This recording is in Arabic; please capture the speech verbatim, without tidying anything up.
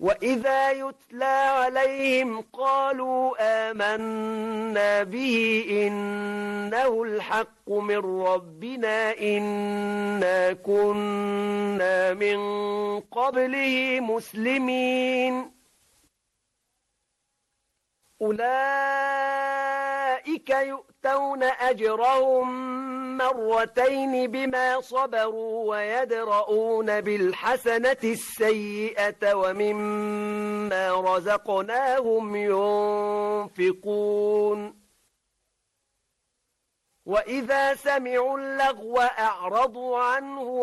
وإذا يتلى عليهم قالوا آمنا به إنه الحق من ربنا إنا كنا من قبله مسلمين أولئك يؤتون أجرهم مرتين بما صبروا ويدرؤون بالحسنة السيئة ومما رزقناهم ينفقون وإذا سمعوا اللغو أعرضوا عنه